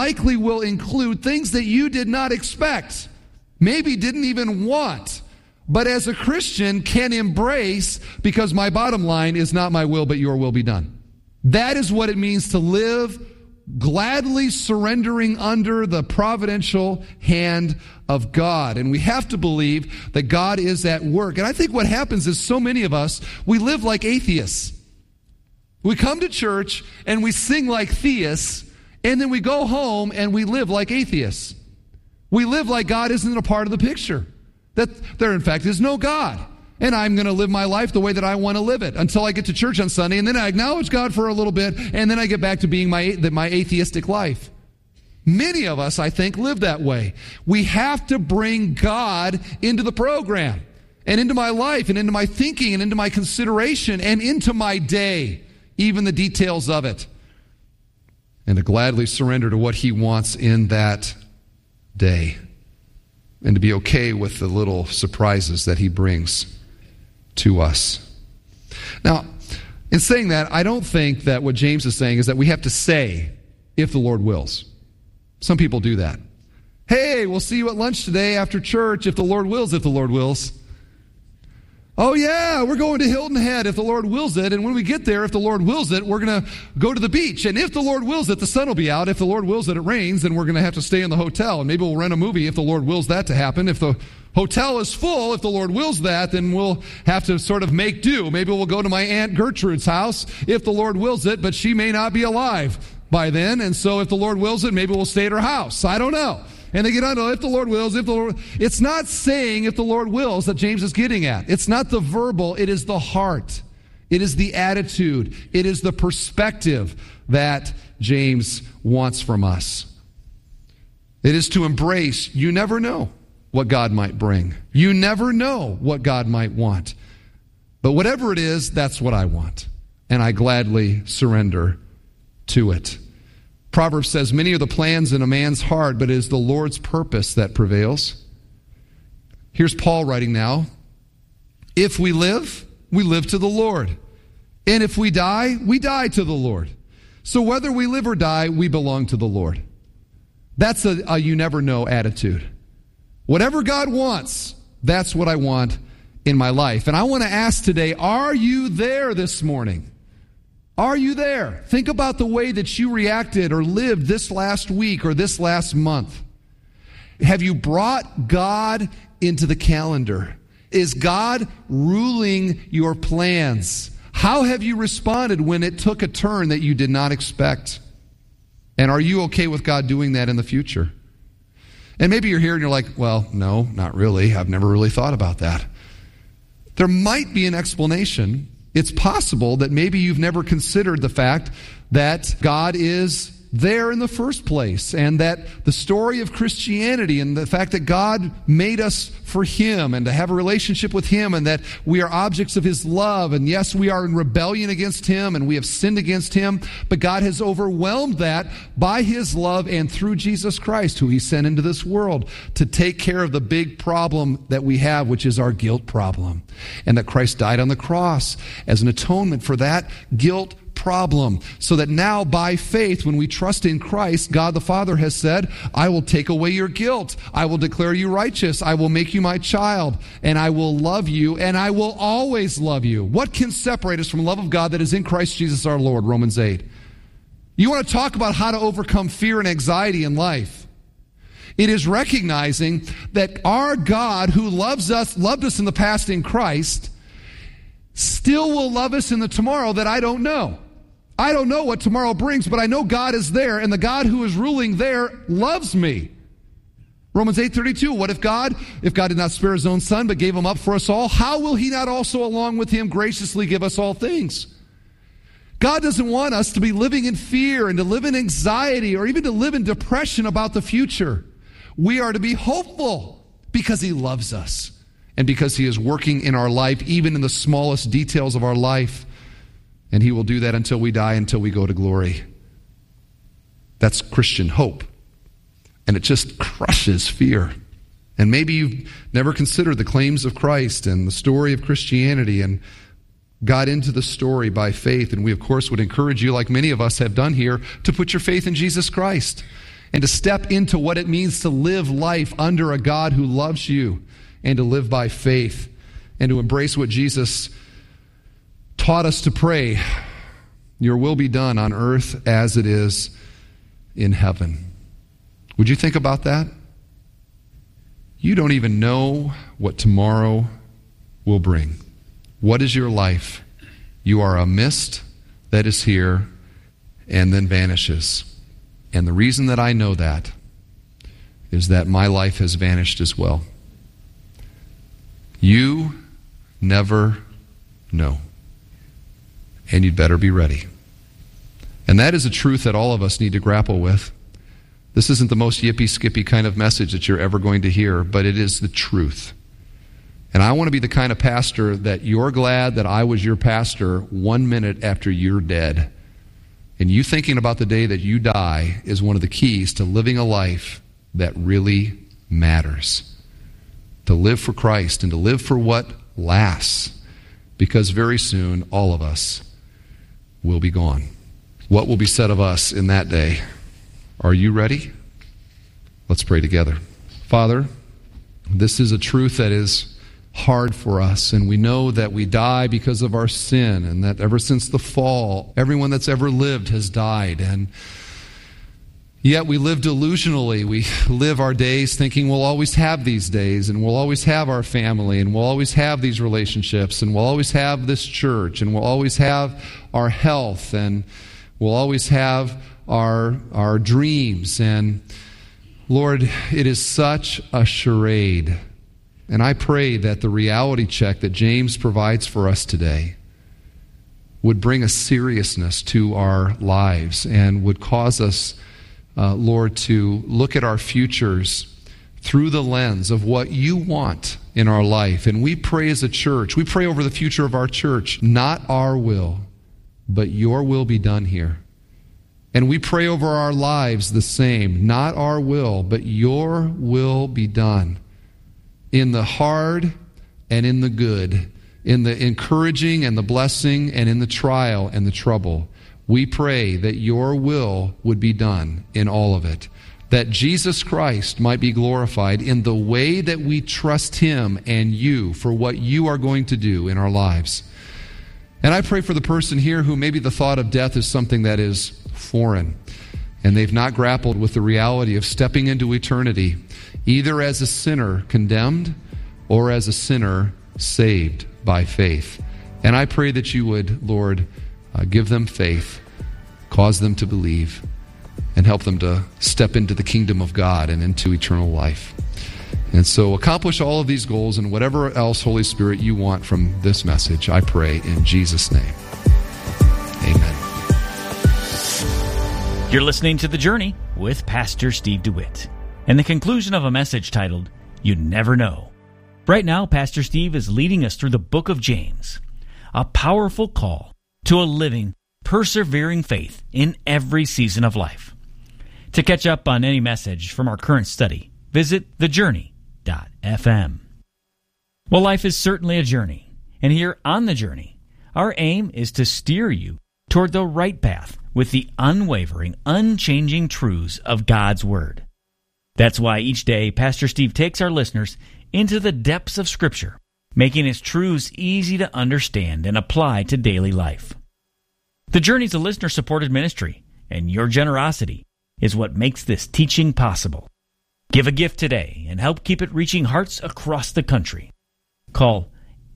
likely will include things that you did not expect, maybe didn't even want, but as a Christian can embrace, because my bottom line is not my will, but your will be done. That is what it means to live gladly surrendering under the providential hand of God. And we have to believe that God is at work. And I think what happens is so many of us, we live like atheists. We come to church and we sing like theists, and then we go home and we live like atheists. We live like God isn't a part of the picture. That there, in fact, is no God. And I'm going to live my life the way that I want to live it until I get to church on Sunday, and then I acknowledge God for a little bit, and then I get back to being my atheistic life. Many of us, I think, live that way. We have to bring God into the program, and into my life, and into my thinking, and into my consideration, and into my day, even the details of it, and to gladly surrender to what He wants in that day, and to be okay with the little surprises that He brings to us. Now, in saying that, I don't think that what James is saying is that we have to say, if the Lord wills. Some people do that. Hey, we'll see you at lunch today after church, if the Lord wills, if the Lord wills. Oh yeah, we're going to Hilton Head if the Lord wills it, and when we get there, if the Lord wills it, we're going to go to the beach, and if the Lord wills it, the sun will be out. If the Lord wills it, it rains, and we're going to have to stay in the hotel, and maybe we'll rent a movie if the Lord wills that to happen. If the hotel is full, if the Lord wills that, then we'll have to sort of make do. Maybe we'll go to my Aunt Gertrude's house if the Lord wills it, but she may not be alive by then, and so if the Lord wills it, maybe we'll stay at her house. I don't know. And they get on to if the Lord wills, if the Lord... It's not saying if the Lord wills that James is getting at. It's not the verbal, it is the heart. It is the attitude. It is the perspective that James wants from us. It is to embrace, you never know what God might bring. You never know what God might want. But whatever it is, that's what I want. And I gladly surrender to it. Proverbs says, many are the plans in a man's heart, but it is the Lord's purpose that prevails. Here's Paul writing now. If we live to the Lord. And if we die to the Lord. So whether we live or die, we belong to the Lord. That's a you never know attitude. Whatever God wants, that's what I want in my life. And I want to ask today, are you there this morning? Are you there? Think about the way that you reacted or lived this last week or this last month. Have you brought God into the calendar? Is God ruling your plans? How have you responded when it took a turn that you did not expect? And are you okay with God doing that in the future? And maybe you're here and you're like, well, no, not really. I've never really thought about that. There might be an explanation. It's possible that maybe you've never considered the fact that God is there in the first place, and that the story of Christianity and the fact that God made us for Him and to have a relationship with Him, and that we are objects of His love, and yes, we are in rebellion against Him and we have sinned against Him, but God has overwhelmed that by His love and through Jesus Christ, who He sent into this world to take care of the big problem that we have, which is our guilt problem, and that Christ died on the cross as an atonement for that guilt problem, so that now by faith, when we trust in Christ, God the Father has said, I will take away your guilt. I will declare you righteous. I will make you my child, and I will love you, and I will always love you. What can separate us from the love of God that is in Christ Jesus our Lord? Romans 8. You want to talk about how to overcome fear and anxiety in life? It is recognizing that our God, who loved us in the past in Christ, still will love us in the tomorrow that I don't know. I don't know what tomorrow brings, but I know God is there, and the God who is ruling there loves me. Romans 8:32, what if God did not spare His own Son, but gave Him up for us all, how will He not also along with Him graciously give us all things? God doesn't want us to be living in fear and to live in anxiety or even to live in depression about the future. We are to be hopeful because He loves us and because He is working in our life, even in the smallest details of our life. And He will do that until we die, until we go to glory. That's Christian hope. And it just crushes fear. And maybe you've never considered the claims of Christ and the story of Christianity and got into the story by faith. And we, of course, would encourage you, like many of us have done here, to put your faith in Jesus Christ and to step into what it means to live life under a God who loves you, and to live by faith, and to embrace what Jesus taught us to pray. Your will be done on earth as it is in heaven. Would you think about that? You don't even know what tomorrow will bring. What is your life? You are a mist that is here and then vanishes. And the reason that I know that is that my life has vanished as well. You never know. And you'd better be ready. And that is a truth that all of us need to grapple with. This isn't the most yippee-skippy kind of message that you're ever going to hear, but it is the truth. And I want to be the kind of pastor that you're glad that I was your pastor 1 minute after you're dead. And you thinking about the day that you die is one of the keys to living a life that really matters. To live for Christ and to live for what lasts. Because very soon, all of us will be gone. What will be said of us in that day? Are you ready? Let's pray together. Father, this is a truth that is hard for us, and we know that we die because of our sin, and that ever since the fall, everyone that's ever lived has died, and yet we live delusionally. We live our days thinking we'll always have these days, and we'll always have our family, and we'll always have these relationships, and we'll always have this church, and we'll always have our health, and we'll always have our dreams. And Lord, it is such a charade. And I pray that the reality check that James provides for us today would bring a seriousness to our lives and would cause us, Lord, to look at our futures through the lens of what you want in our life. And we pray as a church, we pray over the future of our church, not our will, but your will be done here. And we pray over our lives the same, not our will, but your will be done. In the hard and in the good, in the encouraging and the blessing and in the trial and the trouble. We pray that your will would be done in all of it. That Jesus Christ might be glorified in the way that we trust him and you for what you are going to do in our lives. And I pray for the person here who maybe the thought of death is something that is foreign, and they've not grappled with the reality of stepping into eternity, either as a sinner condemned or as a sinner saved by faith. And I pray that you would, Lord, give them faith, cause them to believe, and help them to step into the kingdom of God and into eternal life. And so accomplish all of these goals and whatever else, Holy Spirit, you want from this message, I pray in Jesus' name. Amen. You're listening to The Journey with Pastor Steve DeWitt, and the conclusion of a message titled, You Never Know. Right now, Pastor Steve is leading us through the book of James, a powerful call to a living, persevering faith in every season of life. To catch up on any message from our current study, visit thejourney.fm. Well, life is certainly a journey, and here on The Journey, our aim is to steer you toward the right path with the unwavering, unchanging truths of God's Word. That's why each day Pastor Steve takes our listeners into the depths of Scripture, making its truths easy to understand and apply to daily life. The Journey is a listener-supported ministry, and your generosity is what makes this teaching possible. Give a gift today and help keep it reaching hearts across the country. Call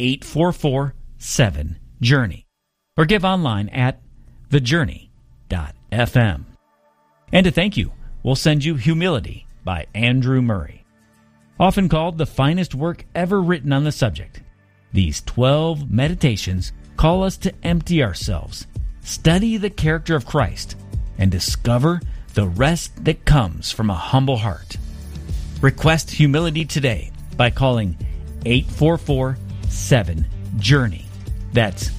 844-7-JOURNEY or give online at thejourney.fm. And to thank you, we'll send you Humility by Andrew Murray. Often called the finest work ever written on the subject, these 12 meditations call us to empty ourselves, study the character of Christ, and discover the rest that comes from a humble heart. Request Humility today by calling 844-7-JOURNEY. That's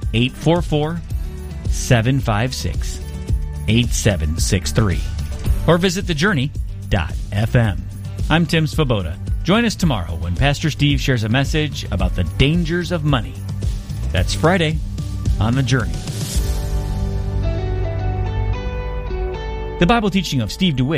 844-756-8763. Or visit thejourney.fm. I'm Tim Svoboda. Join us tomorrow when Pastor Steve shares a message about the dangers of money. That's Friday on The Journey. The Bible teaching of Steve DeWitt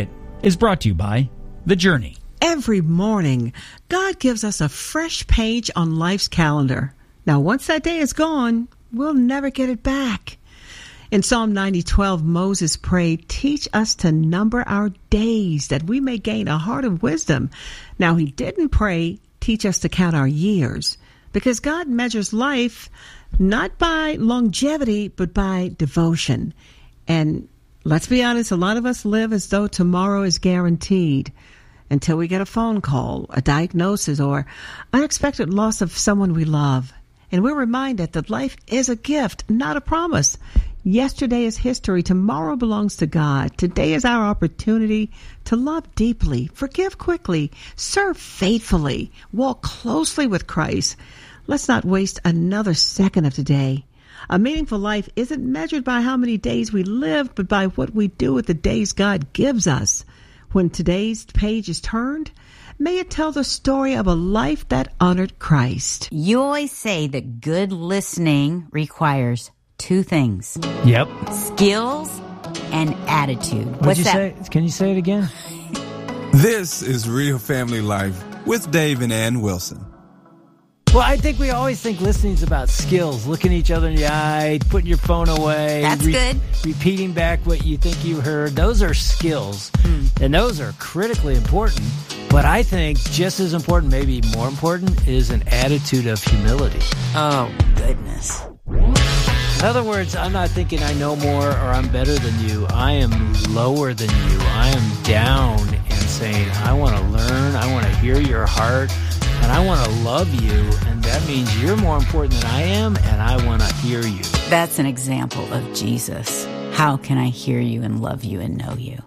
is brought to you by The Journey. Every morning, God gives us a fresh page on life's calendar. Now, once that day is gone, we'll never get it back. In Psalm 90:12, Moses prayed, "Teach us to number our days, that we may gain a heart of wisdom." Now, he didn't pray, "Teach us to count our years," because God measures life not by longevity, but by devotion. And let's be honest, a lot of us live as though tomorrow is guaranteed until we get a phone call, a diagnosis, or unexpected loss of someone we love. And we're reminded that life is a gift, not a promise. Yesterday is history. Tomorrow belongs to God. Today is our opportunity to love deeply, forgive quickly, serve faithfully, walk closely with Christ. Let's not waste another second of today. A meaningful life isn't measured by how many days we live, but by what we do with the days God gives us. When today's page is turned, may it tell the story of a life that honored Christ. You always say that good listening requires two things. Yep. Skills and attitude. What'd you say? Can you say it again? This is Real Family Life with Dave and Ann Wilson. Well, I think we always think listening is about skills, looking each other in the eye, putting your phone away. That's good. Repeating back what you think you heard. Those are skills, and those are critically important. But I think just as important, maybe more important, is an attitude of humility. Oh, goodness. In other words, I'm not thinking I know more or I'm better than you. I am lower than you. I am down and saying, I want to learn, I want to hear your heart, and I want to love you, and that means you're more important than I am, and I want to hear you. That's an example of Jesus. How can I hear you and love you and know you?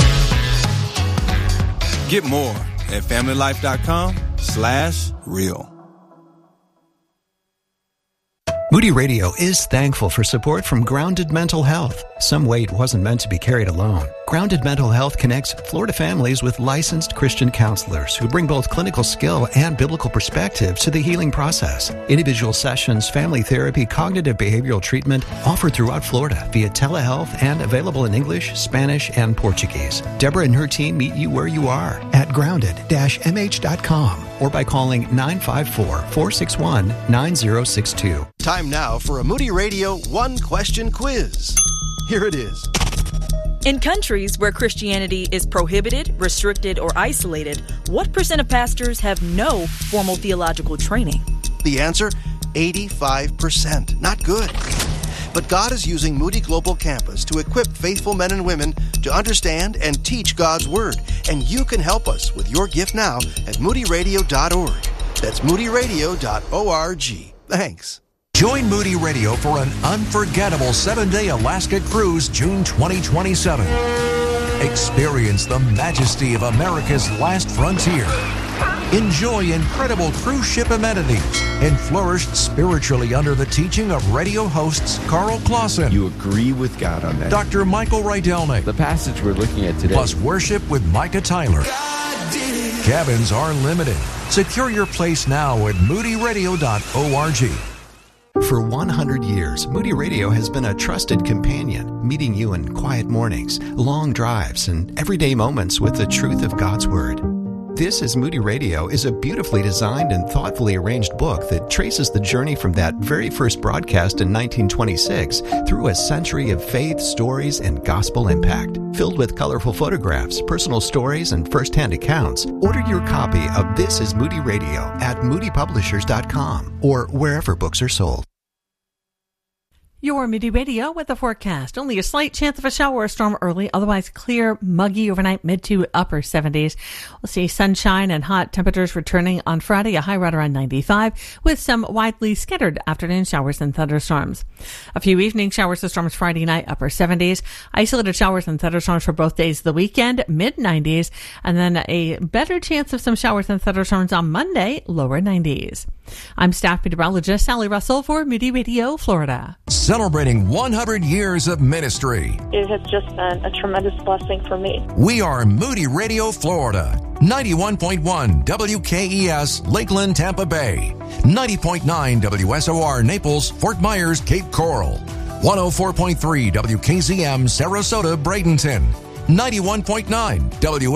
Get more at familylife.com/real. Moody Radio is thankful for support from Grounded Mental Health. Some weight wasn't meant to be carried alone. Grounded Mental Health connects Florida families with licensed Christian counselors who bring both clinical skill and biblical perspective to the healing process. Individual sessions, family therapy, cognitive behavioral treatment offered throughout Florida via telehealth and available in English, Spanish, and Portuguese. Deborah and her team meet you where you are at grounded-mh.com or by calling 954-461-9062. Time now for a Moody Radio one-question quiz. Here it is. In countries where Christianity is prohibited, restricted, or isolated, what % of pastors have no formal theological training? The answer, 85%. Not good. But God is using Moody Global Campus to equip faithful men and women to understand and teach God's Word. And you can help us with your gift now at moodyradio.org. That's moodyradio.org. Thanks. Join Moody Radio for an unforgettable 7-day Alaska cruise June 2027. Experience the majesty of America's last frontier. Enjoy incredible cruise ship amenities and flourish spiritually under the teaching of radio hosts Carl Clausen. You agree with God on that. Dr. Michael Rydelnik. The passage we're looking at today. Plus worship with Micah Tyler. Cabins are limited. Secure your place now at moodyradio.org. For 100 years, Moody Radio has been a trusted companion, meeting you in quiet mornings, long drives, and everyday moments with the truth of God's Word. This is Moody Radio is a beautifully designed and thoughtfully arranged book that traces the journey from that very first broadcast in 1926 through a century of faith, stories, and gospel impact. Filled with colorful photographs, personal stories, and first-hand accounts, order your copy of This is Moody Radio at moodypublishers.com or wherever books are sold. Your Moody Radio with the forecast. Only a slight chance of a shower or storm early, otherwise clear, muggy overnight, mid to upper 70s. We'll see sunshine and hot temperatures returning on Friday, a high right around 95, with some widely scattered afternoon showers and thunderstorms. A few evening showers and storms Friday night, upper 70s. Isolated showers and thunderstorms for both days of the weekend, mid 90s. And then a better chance of some showers and thunderstorms on Monday, lower 90s. I'm staff meteorologist Sally Russell for Moody Radio, Florida. Celebrating 100 years of ministry. It has just been a tremendous blessing for me. We are Moody Radio, Florida. 91.1 WKES, Lakeland, Tampa Bay. 90.9 WSOR, Naples, Fort Myers, Cape Coral. 104.3 WKZM, Sarasota, Bradenton. 91.9 WN